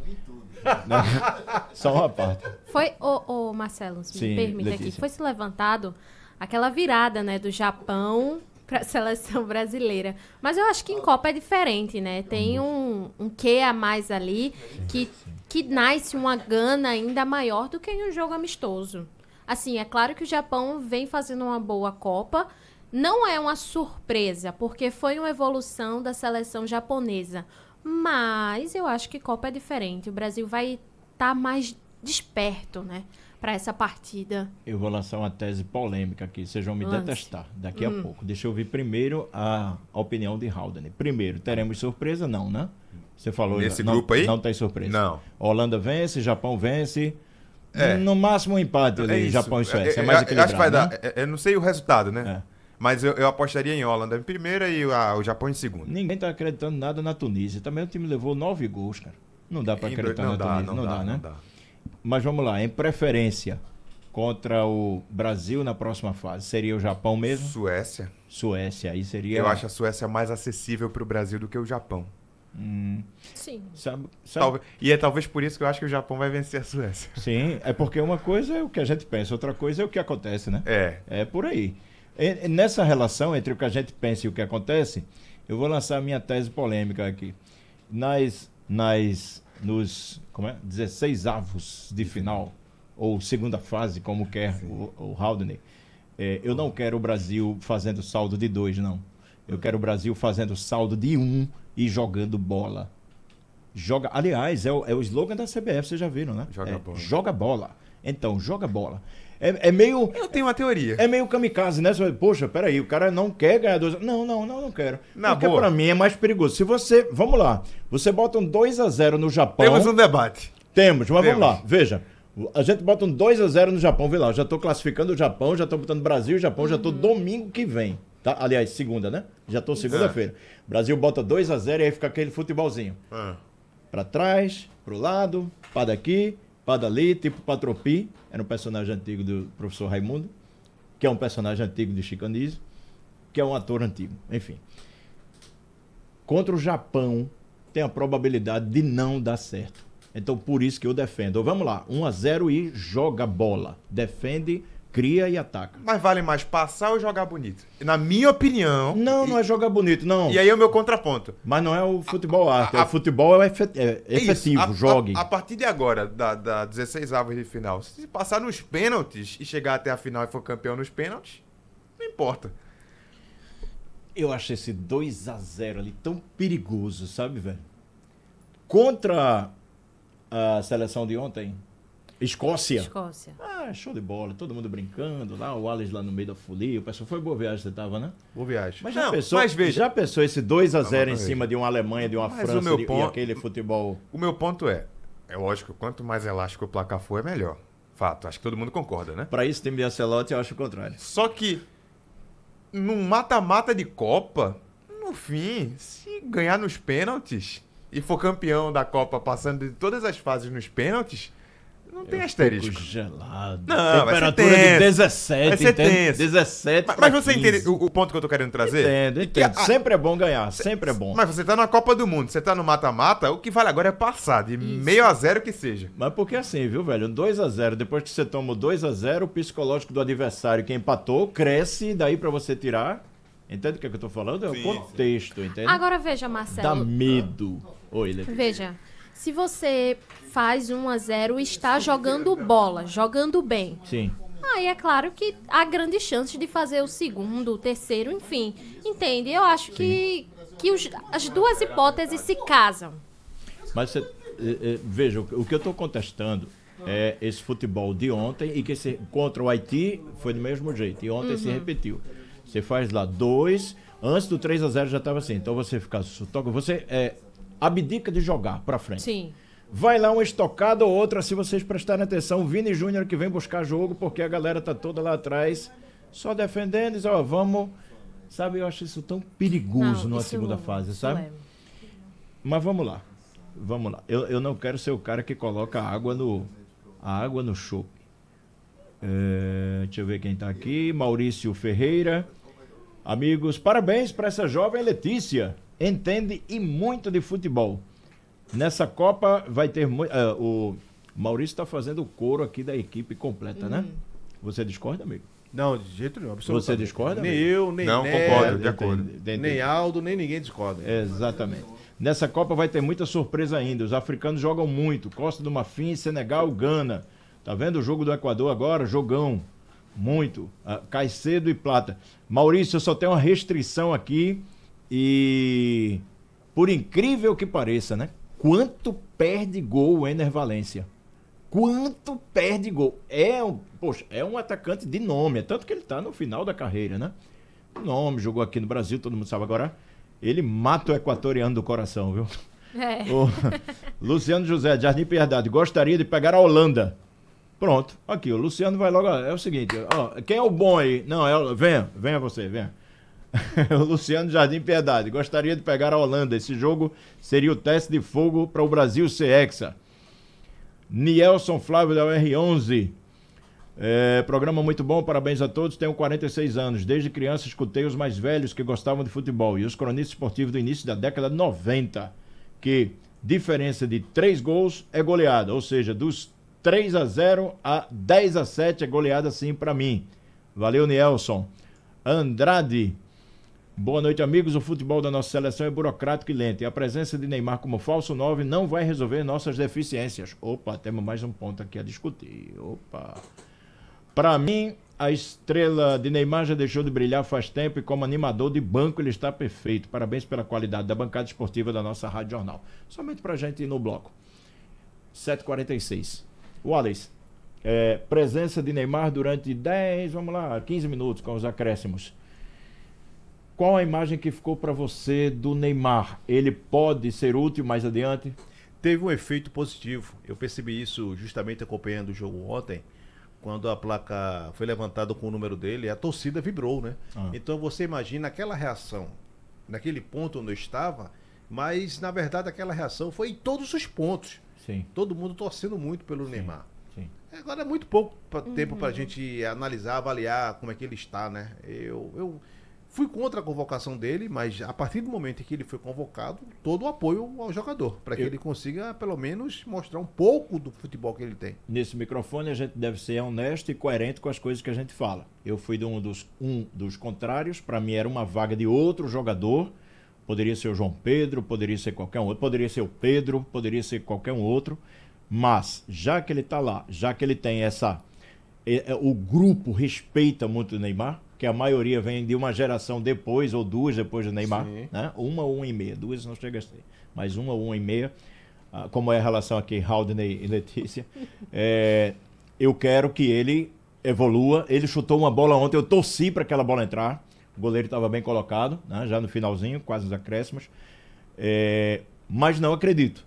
Só uma parte. Foi, Marcelo, se Sim, me permite Letícia. aqui, foi se levantado aquela virada, né, do Japão para a seleção brasileira. Mas eu acho que em Copa é diferente, né? Tem um quê a mais ali que nasce uma gana ainda maior do que em um jogo amistoso. Assim, é claro que o Japão vem fazendo uma boa Copa. Não é uma surpresa, porque foi uma evolução da seleção japonesa. Mas eu acho que Copa é diferente. O Brasil vai estar mais desperto, né, para essa partida. Eu vou lançar uma tese polêmica aqui. Vocês vão me detestar daqui a pouco. Deixa eu ouvir primeiro a opinião de Haldane. Primeiro, teremos surpresa? Não, né? Você falou... Nesse não, grupo aí? Não tem surpresa. Não. Holanda vence, Japão vence. No máximo um empate ali, isso. Japão e Suécia. É mais eu equilibrado, acho que vai né? dar. Eu não sei o resultado, né? É. Mas eu apostaria em Holanda em primeira e o Japão em segunda. Ninguém tá acreditando nada na Tunísia. Também o time levou 9 gols, cara. Não dá para acreditar na Tunísia. Não dá, né? Não dá. Mas vamos lá, em preferência contra o Brasil na próxima fase, seria o Japão mesmo? Suécia. Suécia, aí seria... Eu acho a Suécia mais acessível para o Brasil do que o Japão. Sim. Sabe? E é talvez por isso que eu acho que o Japão vai vencer a Suécia. Sim, é porque uma coisa é o que a gente pensa, outra coisa é o que acontece, né? É. É por aí. Nessa relação entre o que a gente pensa e o que acontece, eu vou lançar a minha tese polêmica aqui. Nos 16 avos de final, ou segunda fase, como quer o Haldane, eu não quero o Brasil fazendo saldo de 2, não. Eu quero o Brasil fazendo saldo de 1 e jogando bola. Aliás, é o slogan da CBF, vocês já viram, né? Joga bola. Então, joga bola. É meio... Eu tenho uma teoria. É meio kamikaze, né? Poxa, peraí, o cara não quer ganhar 2... Não quero. Porque boa. Pra mim é mais perigoso. Se você... Vamos lá. Você bota um 2-0 no Japão... Temos um debate. Temos, mas vamos lá. Veja. A gente bota um 2-0 no Japão. Vê lá, eu já tô classificando o Japão, já tô botando Brasil e Japão, já tô domingo que vem. Tá? Aliás, segunda, né? Já tô segunda-feira. Brasil bota 2-0 e aí fica aquele futebolzinho. Pra trás, pro lado, pá daqui... Pá dali, tipo Patropi, era um personagem antigo do professor Raimundo, que é um personagem antigo de Chico Anísio, que é um ator antigo, enfim. Contra o Japão, tem a probabilidade de não dar certo. Então, por isso que eu defendo. Vamos lá, 1-0 e joga bola. Defende, cria e ataca. Mas vale mais passar ou jogar bonito? Na minha opinião... Não é jogar bonito, não. E aí é o meu contraponto. Mas não é o futebol arte, o futebol é efetivo, jogue. A partir de agora, da 16 avos de final, se passar nos pênaltis e chegar até a final e for campeão nos pênaltis, não importa. Eu acho esse 2-0 ali tão perigoso, sabe, velho? Contra a seleção de ontem... Escócia. Show de bola. Todo mundo brincando lá, o Alex lá no meio da folia. O pessoal foi boa viagem, você tava, né? Boa viagem. Mas já pensou esse 2-0 em cima de uma Alemanha, de uma França e aquele futebol? O meu ponto é lógico, quanto mais elástico o placar for, é melhor. Fato, acho que todo mundo concorda, né? Pra isso, time de Ancelotti, eu acho o contrário. Só que, num mata-mata de Copa, no fim, se ganhar nos pênaltis e for campeão da Copa passando de todas as fases nos pênaltis... Não tem asterisco. Gelado. Não, temperatura de 17. Vai ser tenso. 17. Mas você entende o ponto que eu tô querendo trazer? Entendo. Sempre é bom ganhar, sempre é bom. Mas você tá na Copa do Mundo, você tá no mata-mata, o que vale agora é passar, de 0-0 que seja. Mas porque assim, viu, velho? 2-0, depois que você toma o 2-0, o psicológico do adversário que empatou cresce, daí pra você tirar. Entende o que eu tô falando? É o contexto, entende? Agora veja, Marcelo. Dá medo. Oi, Letícia. Veja. Se você faz 1-0 e está jogando bola, jogando bem. Sim. Aí é claro que há grandes chances de fazer o segundo, o terceiro, enfim. Entende? Eu acho que as duas hipóteses se casam. Mas veja, o que eu estou contestando é esse futebol de ontem e que contra o Haiti foi do mesmo jeito. E ontem se repetiu. Você faz lá 2, antes do 3-0 já estava assim. Então você fica... Você abdica de jogar pra frente. Sim. Vai lá uma estocada ou outra, se vocês prestarem atenção, o Vini Júnior que vem buscar jogo, porque a galera tá toda lá atrás, só defendendo, diz, vamos... Sabe, eu acho isso tão perigoso numa segunda fase, sabe? Mas vamos lá. Eu não quero ser o cara que coloca a água no chope. Deixa eu ver quem tá aqui. Maurício Ferreira. Amigos, parabéns para essa jovem Letícia. Entende e muito de futebol. Nessa Copa vai ter muito... o Maurício está fazendo o coro aqui da equipe completa, né? Você discorda, amigo? Não, de jeito nenhum. Você discorda? Nem amigo? Eu, nem Não, Neto, concordo, de acordo. Nem Aldo, nem ninguém discorda. Exatamente. Nessa Copa vai ter muita surpresa ainda. Os africanos jogam muito. Costa do Marfim, Senegal, Gana. Tá vendo o jogo do Equador agora? Jogão. Muito. Caicedo e Plata. Maurício, eu só tenho uma restrição aqui e... Por incrível que pareça, né? Quanto perde gol o Ener Valencia? Quanto perde gol? É um atacante de nome. É tanto que ele tá no final da carreira, né? Nome, jogou aqui no Brasil, todo mundo sabe agora. Ele mata o equatoriano do coração, viu? O Luciano José, Jardim Piedade, gostaria de pegar a Holanda. Pronto, aqui, o Luciano vai logo. É o seguinte, quem é o bom aí? Não, venha você, venha. O Luciano Jardim Piedade, gostaria de pegar a Holanda. Esse jogo seria o teste de fogo para o Brasil ser hexa. Nielson Flávio da UR11. Programa muito bom, parabéns a todos. Tenho 46 anos. Desde criança escutei os mais velhos que gostavam de futebol e os cronistas esportivos do início da década de 90. Que diferença de 3 gols é goleada. Ou seja, dos 3-0 a 10-7 é goleada sim para mim. Valeu, Nielson. Andrade. Boa noite, amigos. O futebol da nossa seleção é burocrático e lento. E a presença de Neymar como falso 9 não vai resolver nossas deficiências. Opa, temos mais um ponto aqui a discutir. Opa. Para mim, a estrela de Neymar já deixou de brilhar faz tempo e como animador de banco ele está perfeito. Parabéns pela qualidade da bancada esportiva da nossa Rádio Jornal. Somente para a gente ir no bloco. 7h46. Wallace, presença de Neymar durante 15 minutos com os acréscimos. Qual a imagem que ficou para você do Neymar? Ele pode ser útil mais adiante? Teve um efeito positivo. Eu percebi isso justamente acompanhando o jogo ontem, quando a placa foi levantada com o número dele, a torcida vibrou, né? Então você imagina aquela reação, naquele ponto onde eu estava, mas na verdade aquela reação foi em todos os pontos. Sim. Todo mundo torcendo muito pelo Neymar. Sim. Agora é muito pouco tempo para a gente analisar, avaliar como é que ele está, né? Eu fui contra a convocação dele, mas a partir do momento em que ele foi convocado, todo o apoio ao jogador, para que ele consiga, pelo menos, mostrar um pouco do futebol que ele tem. Nesse microfone a gente deve ser honesto e coerente com as coisas que a gente fala. Eu fui de um dos contrários, para mim era uma vaga de outro jogador, poderia ser o João Pedro, poderia ser qualquer um outro, poderia ser o Pedro, poderia ser qualquer um outro, mas já que ele está lá, já que ele tem o grupo respeita muito o Neymar, que a maioria vem de uma geração depois, ou duas depois do Neymar, né? Uma ou 1,5, duas não chega a ser, mas uma ou 1,5, como é a relação aqui, Haldney e Letícia, eu quero que ele evolua. Ele chutou uma bola ontem, eu torci para aquela bola entrar, o goleiro estava bem colocado, né? Já no finalzinho, quase os acréscimos, mas não acredito,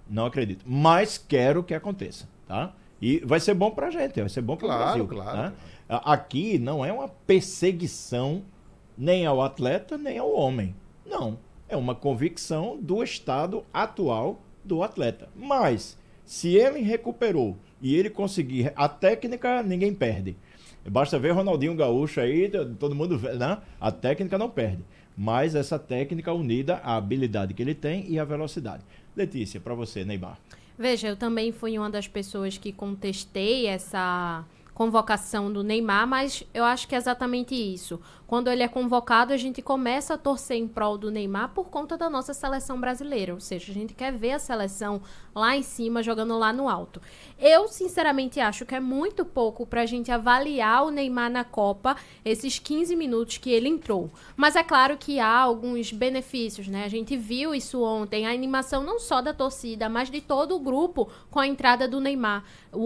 mas quero que aconteça, tá? E vai ser bom pra gente, vai ser bom para o Brasil. Claro. Né? Aqui não é uma perseguição nem ao atleta, nem ao homem. Não. É uma convicção do estado atual do atleta. Mas, se ele recuperou e ele conseguir, a técnica ninguém perde. Basta ver Ronaldinho Gaúcho aí, todo mundo vê, né? A técnica não perde. Mas essa técnica unida à habilidade que ele tem e à velocidade. Letícia, para você, Neymar. Veja, eu também fui uma das pessoas que contestei essa convocação do Neymar, mas eu acho que é exatamente isso. Quando ele é convocado, a gente começa a torcer em prol do Neymar por conta da nossa seleção brasileira, ou seja, a gente quer ver a seleção lá em cima, jogando lá no alto. Eu, sinceramente, acho que é muito pouco pra gente avaliar o Neymar na Copa, esses 15 minutos que ele entrou. Mas é claro que há alguns benefícios, né? A gente viu isso ontem, a animação não só da torcida, mas de todo o grupo com a entrada do Neymar.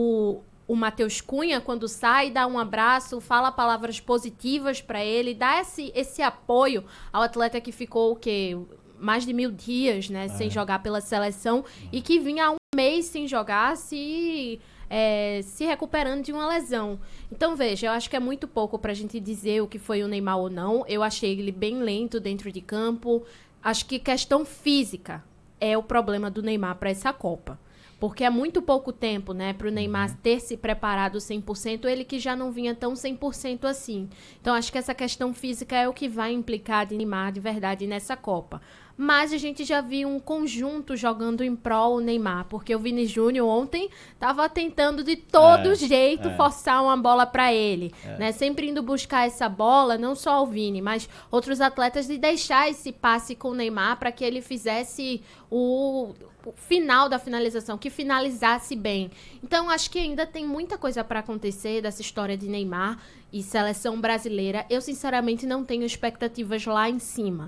O Matheus Cunha, quando sai, dá um abraço, fala palavras positivas para ele, dá esse apoio ao atleta que ficou, o quê? Mais de 1000 dias, né, sem jogar pela seleção e que vinha há um mês sem jogar, se recuperando de uma lesão. Então, veja, eu acho que é muito pouco pra gente dizer o que foi o Neymar ou não. Eu achei ele bem lento dentro de campo. Acho que questão física é o problema do Neymar para essa Copa. Porque é muito pouco tempo, né, para o Neymar ter se preparado 100%, ele que já não vinha tão 100% assim. Então, acho que essa questão física é o que vai implicar de Neymar de verdade nessa Copa. Mas a gente já viu um conjunto jogando em prol o Neymar, porque o Vini Júnior ontem estava tentando de todo jeito forçar uma bola para ele, né? Sempre indo buscar essa bola, não só o Vini, mas outros atletas, de deixar esse passe com o Neymar para que ele fizesse o final da finalização, que finalizasse bem. Então, acho que ainda tem muita coisa para acontecer dessa história de Neymar e seleção brasileira. Eu, sinceramente, não tenho expectativas lá em cima.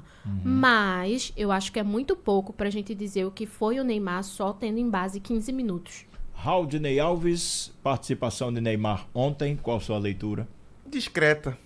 Mas eu acho que é muito pouco pra gente dizer o que foi o Neymar só tendo em base 15 minutos. Haldney Alves, participação de Neymar ontem, qual a sua leitura? Discreta.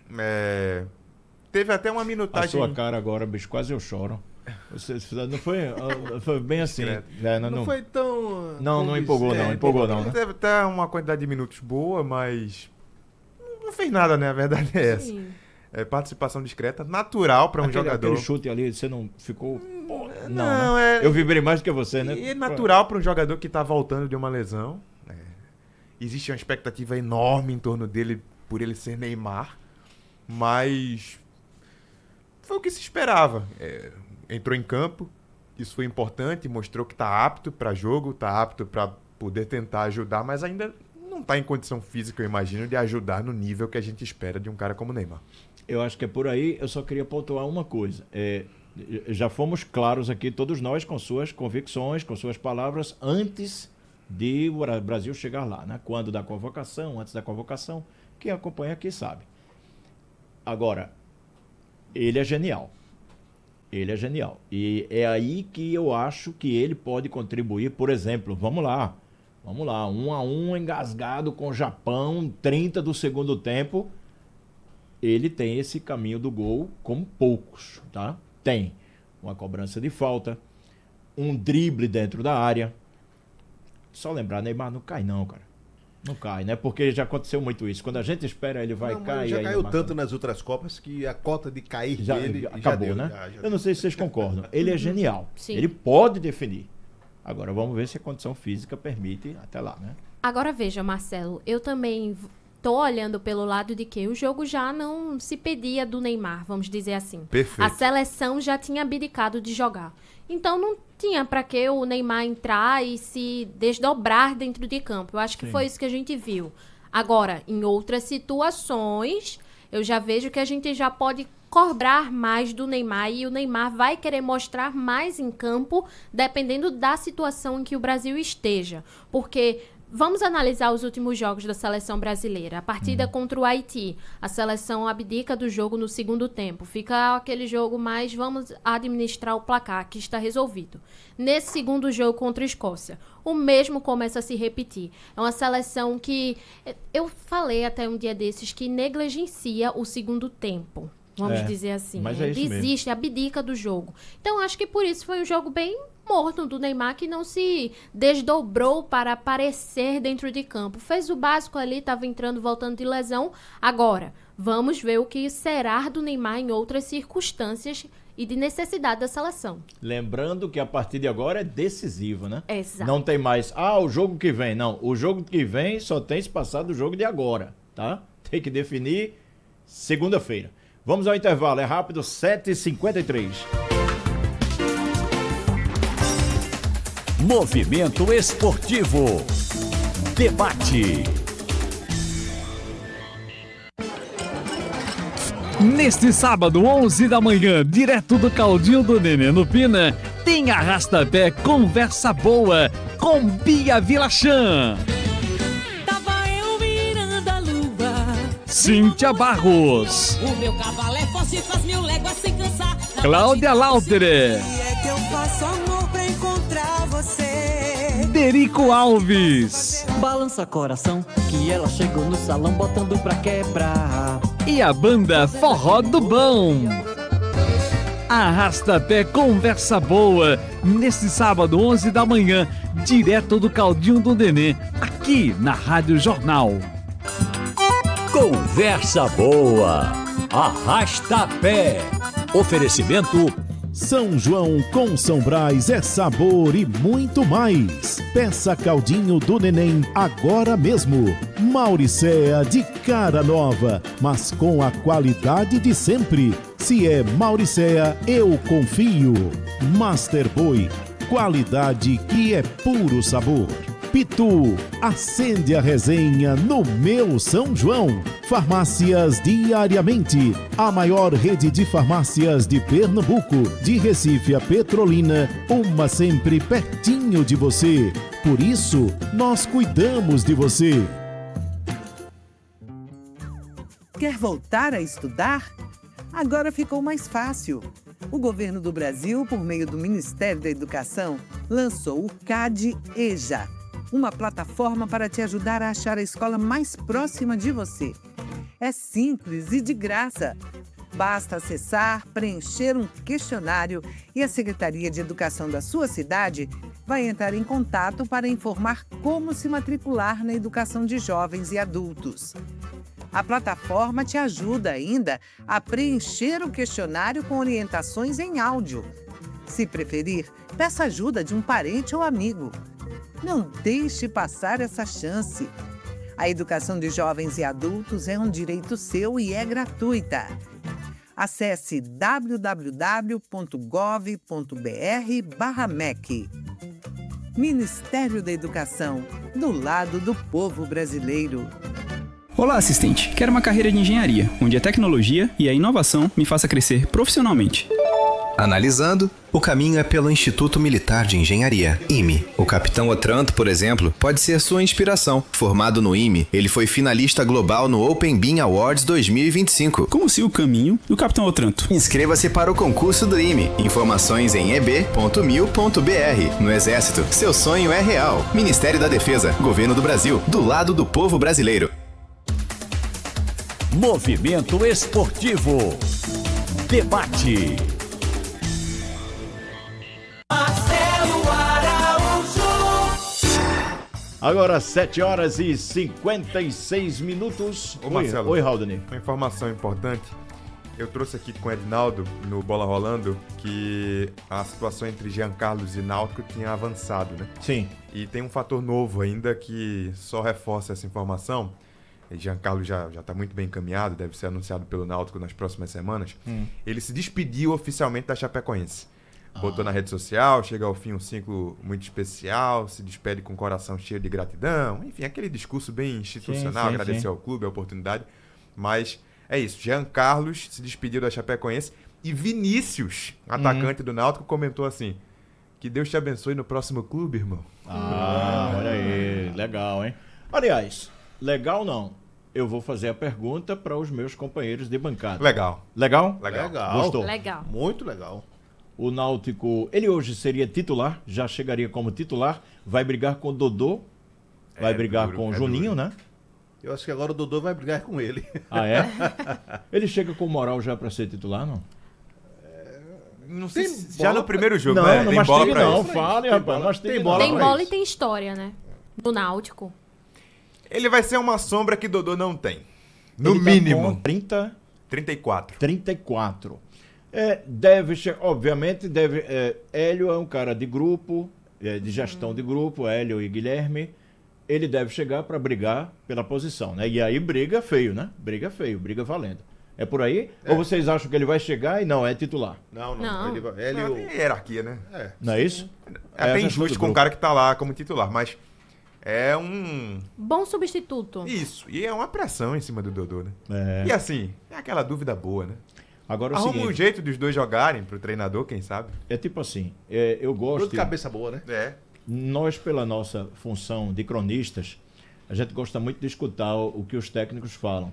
Teve até uma minutagem... A sua cara agora, bicho, quase eu choro. Você não foi bem assim. Não foi tão... Não empolgou não. Né? Teve até uma quantidade de minutos boa, mas não fez nada, né? A verdade é essa. Sim. Participação discreta, natural para um jogador. Aquele chute ali, você não ficou... Não, né? Eu vibrei mais do que você, né? E é natural para um jogador que está voltando de uma lesão. Existe uma expectativa enorme em torno dele por ele ser Neymar, mas foi o que se esperava. Entrou em campo, isso foi importante, mostrou que está apto para jogo, está apto para poder tentar ajudar, mas ainda não está em condição física, eu imagino, de ajudar no nível que a gente espera de um cara como o Neymar. Eu acho que é por aí. Eu só queria pontuar uma coisa. Já fomos claros aqui, todos nós, com suas convicções, com suas palavras, antes de o Brasil chegar lá, né? Quando da convocação, antes da convocação, quem acompanha aqui sabe. Agora, ele é genial. Ele é genial. E é aí que eu acho que ele pode contribuir, por exemplo, vamos lá, 1-1 engasgado com o Japão, 30 do segundo tempo, ele tem esse caminho do gol como poucos, tá? Tem uma cobrança de falta, um drible dentro da área. Só lembrar, Neymar não cai não, cara. Não cai, né? Porque já aconteceu muito isso. Quando a gente espera, ele vai cair. Já caiu tanto nas outras Copas que a cota de cair dele acabou, já deu, né? Já eu não sei se vocês concordam. Ele é genial. Sim. Ele pode definir. Agora vamos ver se a condição física permite até lá, né? Agora veja, Marcelo, eu também tô olhando pelo lado de que o jogo já não se pedia do Neymar, vamos dizer assim. Perfeito. A seleção já tinha abdicado de jogar. Então não tinha para que o Neymar entrar e se desdobrar dentro de campo. Eu acho que foi isso que a gente viu. Agora, em outras situações, eu já vejo que a gente já pode cobrar mais do Neymar e o Neymar vai querer mostrar mais em campo, dependendo da situação em que o Brasil esteja. Porque vamos analisar os últimos jogos da seleção brasileira. A partida contra o Haiti, a seleção abdica do jogo no segundo tempo. Fica aquele jogo mais, vamos administrar o placar, que está resolvido. Nesse segundo jogo contra a Escócia, o mesmo começa a se repetir. É uma seleção que, eu falei até um dia desses, que negligencia o segundo tempo. Vamos dizer assim. Mas é isso desiste, abdica do jogo. Então, acho que por isso foi um jogo bem morno do Neymar, que não se desdobrou para aparecer dentro de campo. Fez o básico ali, estava entrando, voltando de lesão. Agora, vamos ver o que será do Neymar em outras circunstâncias e de necessidade da seleção. Lembrando que a partir de agora é decisivo, né? Exato. Não tem mais, o jogo que vem. Não, o jogo que vem só tem se passar do jogo de agora, tá? Tem que definir segunda-feira. Vamos ao intervalo, é rápido, 7h53. Movimento Esportivo. Debate. Neste sábado, 11 da manhã, direto do Caldinho do Nenê no Pina, tem Arrasta-Pé Conversa Boa com Bia Vilachan. Tava eu virando a lua. Cíntia Barros. O meu cavalo é forte, faz 1000 léguas sem cansar. Cláudia Lautere. É que eu faço amor pra encontrar você. Derico Alves. Balança coração, que ela chegou no salão botando pra quebrar. E a banda Forró do Bom. Arrasta-Pé Conversa Boa, neste sábado, 11 da manhã, direto do Caldinho do Nenê, aqui na Rádio Jornal. Conversa Boa. Arrasta-Pé. Oferecimento São João com São Brás é sabor e muito mais. Peça Caldinho do Neném agora mesmo. Mauricéa de cara nova, mas com a qualidade de sempre. Se é Mauricéa, eu confio. Master Boy, qualidade que é puro sabor. Pitu, acende a resenha no meu São João. Farmácias Diariamente, a maior rede de farmácias de Pernambuco, de Recife a Petrolina, uma sempre pertinho de você. Por isso, nós cuidamos de você. Quer voltar a estudar? Agora ficou mais fácil. O governo do Brasil, por meio do Ministério da Educação, lançou o CAD-EJA, uma plataforma para te ajudar a achar a escola mais próxima de você. É simples e de graça. Basta acessar, preencher um questionário e a Secretaria de Educação da sua cidade vai entrar em contato para informar como se matricular na educação de jovens e adultos. A plataforma te ajuda ainda a preencher o questionário com orientações em áudio. Se preferir, peça ajuda de um parente ou amigo. Não deixe passar essa chance. A educação de jovens e adultos é um direito seu e é gratuita. Acesse www.gov.br/MEC. Ministério da Educação, do lado do povo brasileiro. Olá, assistente. Quero uma carreira de engenharia, onde a tecnologia e a inovação me faça crescer profissionalmente. Analisando, o caminho é pelo Instituto Militar de Engenharia, IME. O Capitão Otranto, por exemplo, pode ser sua inspiração. Formado no IME, ele foi finalista global no Open Bean Awards 2025. Como se o caminho do Capitão Otranto. Inscreva-se para o concurso do IME. Informações em eb.mil.br. No Exército, seu sonho é real. Ministério da Defesa, Governo do Brasil, do lado do povo brasileiro. Movimento Esportivo. Debate. Agora 7 horas e 56 minutos. Ô, Marcelo, oi, Haldane. Uma informação importante. Eu trouxe aqui com o Edinaldo, no Bola Rolando, que a situação entre Jean Carlos e Náutico tinha avançado, né? Sim. E tem um fator novo ainda que só reforça essa informação. Jean Carlos já está muito bem encaminhado, deve ser anunciado pelo Náutico nas próximas semanas. Ele se despediu oficialmente da Chapecoense. Botou na rede social, chega ao fim um ciclo muito especial, se despede com o coração cheio de gratidão. Enfim, aquele discurso bem institucional, agradecer ao clube, a oportunidade. Mas é isso, Jean Carlos se despediu da Chapecoense e Vinícius, atacante do Náutico, comentou assim: que Deus te abençoe no próximo clube, irmão. Olha aí, legal, hein? Aliás, legal não. Eu vou fazer a pergunta para os meus companheiros de bancada. Legal. Legal? Legal. Gostou? Legal. Muito legal. O Náutico, ele hoje seria titular, já chegaria como titular, vai brigar com o Dodô, vai brigar com o Juninho, né? Eu acho que agora o Dodô vai brigar com ele. Ah, é? Ele chega com moral já para ser titular, não? Não sei se já no primeiro jogo, não, né? Não mastigue não, fale, rapaz. Mas tem bola Tem bola e tem história, né? Do Náutico. Ele vai ser uma sombra que Dodô não tem. No Ele mínimo. Tá 30... 34. 34. Deve, obviamente, Hélio é um cara de grupo, de gestão de grupo, Hélio e Guilherme. Ele deve chegar para brigar pela posição, né? E aí briga feio, né? Briga feio, briga valendo. É por aí? Ou vocês acham que ele vai chegar e não é titular? Não. Não, tem hierarquia, né? Não é isso? É até injusto com o cara que tá lá como titular, mas é um... bom substituto. Isso, e é uma pressão em cima do Dodô, né? E assim, é aquela dúvida boa, né? Agora, arruma um jeito dos dois jogarem pro treinador, quem sabe? É tipo assim, eu gosto... de cabeça boa, né? Nós, pela nossa função de cronistas, a gente gosta muito de escutar o que os técnicos falam.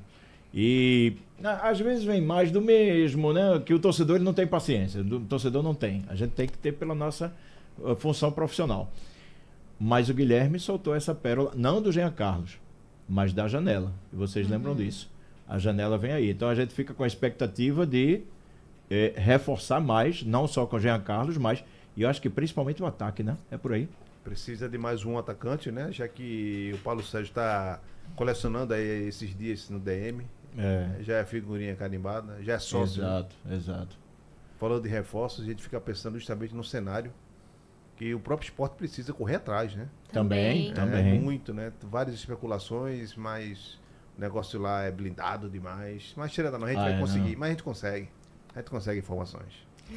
E às vezes vem mais do mesmo, né? Que o torcedor ele não tem paciência, o torcedor não tem. A gente tem que ter pela nossa função profissional. Mas o Guilherme soltou essa pérola, não do Jean Carlos, mas da janela. E vocês lembram disso. A janela vem aí. Então a gente fica com a expectativa de reforçar mais, não só com o Jean Carlos, mas eu acho que principalmente o ataque, né? É por aí. Precisa de mais um atacante, né? Já que o Paulo Sérgio está colecionando aí esses dias no DM. Já é figurinha carimbada, já é sócio. Exato. Falando de reforços, a gente fica pensando justamente no cenário que o próprio esporte precisa correr atrás, né? Também. Muito, né? Várias especulações, mas o negócio lá é blindado demais. Mas tirando não, a gente vai conseguir, mas a gente consegue informações.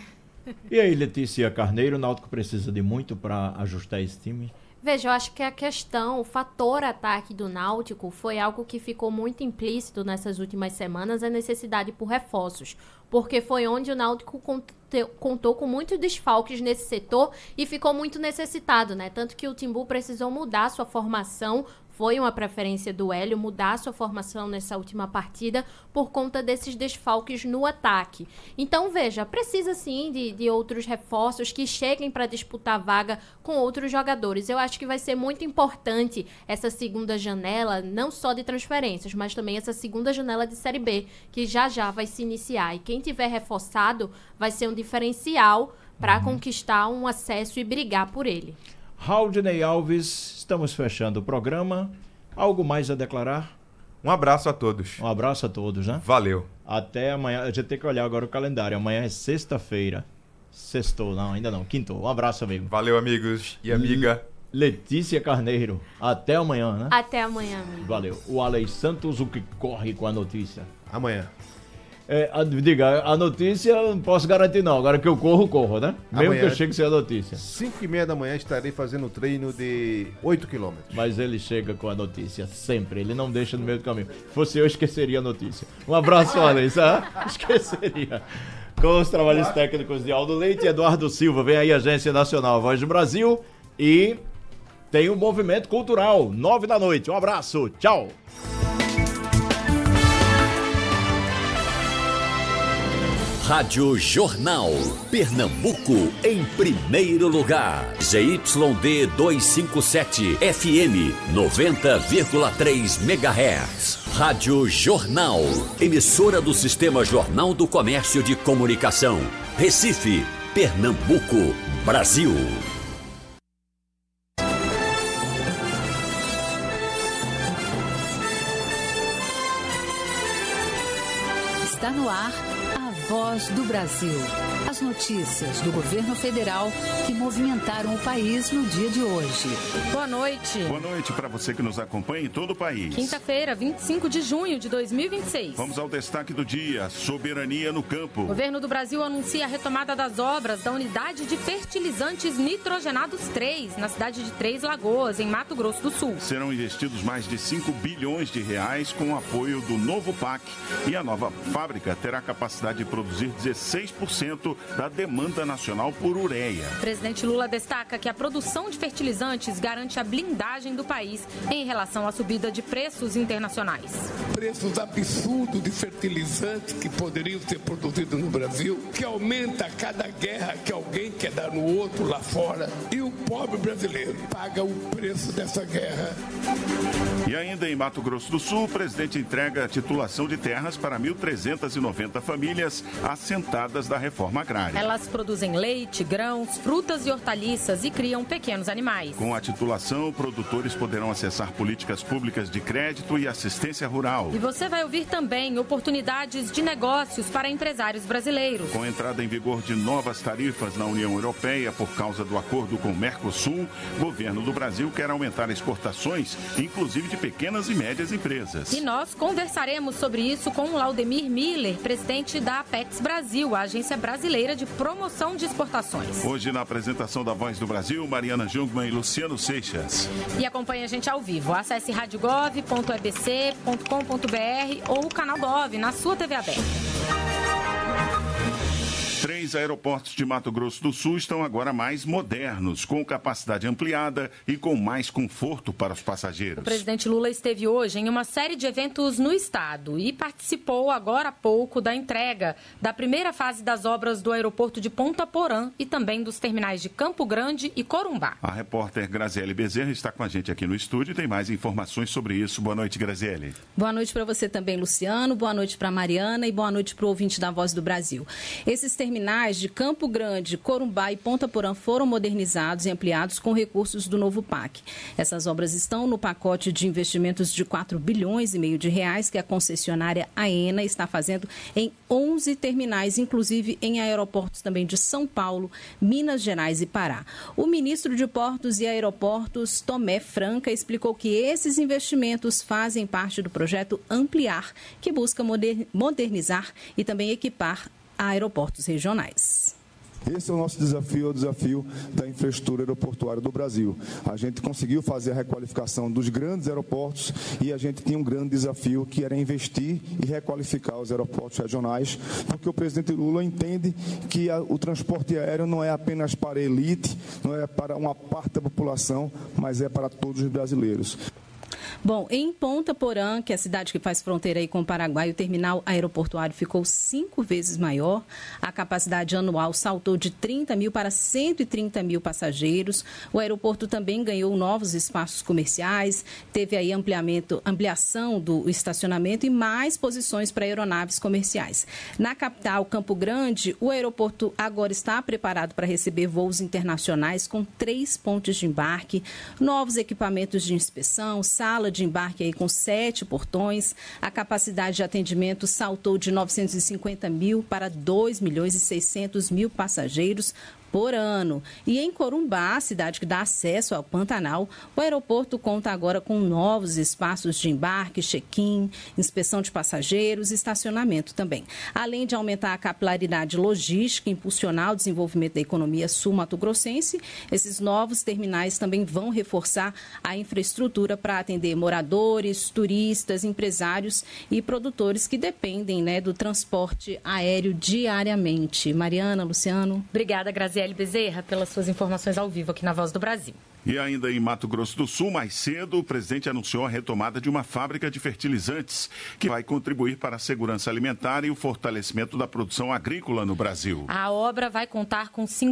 E aí, Letícia Carneiro, o Náutico precisa de muito para ajustar esse time? Veja, eu acho que a questão, o fator ataque do Náutico foi algo que ficou muito implícito nessas últimas semanas, a necessidade por reforços. Porque foi onde o Náutico contou com muitos desfalques nesse setor e ficou muito necessitado, né? Tanto que o Timbu precisou mudar sua formação. Foi uma preferência do Hélio mudar sua formação nessa última partida por conta desses desfalques no ataque. Então, veja, precisa sim de outros reforços que cheguem para disputar vaga com outros jogadores. Eu acho que vai ser muito importante essa segunda janela, não só de transferências, mas também essa segunda janela de Série B, que já vai se iniciar. E quem tiver reforçado vai ser um diferencial para conquistar um acesso e brigar por ele. Haldinei Alves, estamos fechando o programa. Algo mais a declarar? Um abraço a todos. Um abraço a todos, né? Valeu. Até amanhã. A gente tem que olhar agora o calendário. Amanhã é sexta-feira. Sextou, não, ainda não. Quintou. Um abraço, amigo. Valeu, amigos e amiga. Letícia Carneiro. Até amanhã, né? Até amanhã, amigo. Valeu. O Alex Santos, o que corre com a notícia. Amanhã. Diga, a notícia não posso garantir não, agora que eu corro, né? Mesmo amanhã, que eu chegue sem a notícia. 5h30 da manhã estarei fazendo treino de 8 km. Mas ele chega com a notícia, sempre, ele não deixa no meio do caminho. Se fosse eu esqueceria a notícia. Um abraço, Vanessa, esqueceria. Com os trabalhos técnicos de Aldo Leite e Eduardo Silva, vem aí a Agência Nacional Voz do Brasil e tem um movimento cultural, 9 da noite. Um abraço, tchau! Rádio Jornal, Pernambuco em primeiro lugar. ZYD 257, FM 90,3 MHz. Rádio Jornal, emissora do Sistema Jornal do Comércio de Comunicação. Recife, Pernambuco, Brasil. Está no ar a Voz do Brasil. As notícias do governo federal que movimentaram o país no dia de hoje. Boa noite. Boa noite para você que nos acompanha em todo o país. Quinta-feira, 25 de junho de 2026. Vamos ao destaque do dia: soberania no campo. O governo do Brasil anuncia a retomada das obras da unidade de fertilizantes nitrogenados 3, na cidade de Três Lagoas, em Mato Grosso do Sul. Serão investidos mais de 5 bilhões de reais com o apoio do novo PAC. E a nova fábrica terá capacidade de produzir 16% da demanda nacional por ureia. O presidente Lula destaca que a produção de fertilizantes garante a blindagem do país em relação à subida de preços internacionais. Preços absurdos de fertilizantes que poderiam ser produzidos no Brasil, que aumenta a cada guerra que alguém quer dar no outro lá fora, e o pobre brasileiro paga o preço dessa guerra. E ainda em Mato Grosso do Sul, o presidente entrega a titulação de terras para 1.390 famílias assentadas da reforma agrária. Elas produzem leite, grãos, frutas e hortaliças e criam pequenos animais. Com a titulação, produtores poderão acessar políticas públicas de crédito e assistência rural. E você vai ouvir também oportunidades de negócios para empresários brasileiros. Com a entrada em vigor de novas tarifas na União Europeia por causa do acordo com o Mercosul, o governo do Brasil quer aumentar exportações, inclusive de pequenas e médias empresas. E nós conversaremos sobre isso com o Laudemir Miller, presidente da Apex Brasil, a agência brasileira de promoção de exportações. Hoje, na apresentação da Voz do Brasil, Mariana Jungmann e Luciano Seixas. E acompanhe a gente ao vivo. Acesse radiogov.ebc.com.br ou o canal Gov na sua TV aberta. 3 aeroportos de Mato Grosso do Sul estão agora mais modernos, com capacidade ampliada e com mais conforto para os passageiros. O presidente Lula esteve hoje em uma série de eventos no estado e participou agora há pouco da entrega da primeira fase das obras do aeroporto de Ponta Porã e também dos terminais de Campo Grande e Corumbá. A repórter Graziele Bezerra está com a gente aqui no estúdio e tem mais informações sobre isso. Boa noite, Graziele. Boa noite para você também, Luciano. Boa noite para Mariana e boa noite para o ouvinte da Voz do Brasil. Esses terminais de Campo Grande, Corumbá e Ponta Porã foram modernizados e ampliados com recursos do novo PAC. Essas obras estão no pacote de investimentos de 4,5 bilhões de reais que a concessionária AENA está fazendo em 11 terminais, inclusive em aeroportos também de São Paulo, Minas Gerais e Pará. O ministro de Portos e Aeroportos, Tomé Franca, explicou que esses investimentos fazem parte do projeto Ampliar, que busca modernizar e também equipar aeroportos regionais. Esse é o nosso desafio, é o desafio da infraestrutura aeroportuária do Brasil. A gente conseguiu fazer a requalificação dos grandes aeroportos e a gente tinha um grande desafio que era investir e requalificar os aeroportos regionais, porque o presidente Lula entende que o transporte aéreo não é apenas para a elite, não é para uma parte da população, mas é para todos os brasileiros. Bom, em Ponta Porã, que é a cidade que faz fronteira aí com o Paraguai, o terminal aeroportuário ficou 5 vezes maior. A capacidade anual saltou de 30 mil para 130 mil passageiros. O aeroporto também ganhou novos espaços comerciais, teve aí ampliação do estacionamento e mais posições para aeronaves comerciais. Na capital, Campo Grande, o aeroporto agora está preparado para receber voos internacionais com 3 pontos de embarque, novos equipamentos de inspeção, sala de embarque aí com 7 portões. A capacidade de atendimento saltou de 950 mil para 2.600.000 passageiros por ano. E em Corumbá, a cidade que dá acesso ao Pantanal, o aeroporto conta agora com novos espaços de embarque, check-in, inspeção de passageiros e estacionamento também. Além de aumentar a capilaridade logística e impulsionar o desenvolvimento da economia sul-mato-grossense, esses novos terminais também vão reforçar a infraestrutura para atender moradores, turistas, empresários e produtores que dependem, né, do transporte aéreo diariamente. Mariana, Luciano. Obrigada, Graziele Bezerra, pelas suas informações ao vivo aqui na Voz do Brasil. E ainda em Mato Grosso do Sul, mais cedo, o presidente anunciou a retomada de uma fábrica de fertilizantes que vai contribuir para a segurança alimentar e o fortalecimento da produção agrícola no Brasil. A obra vai contar com 50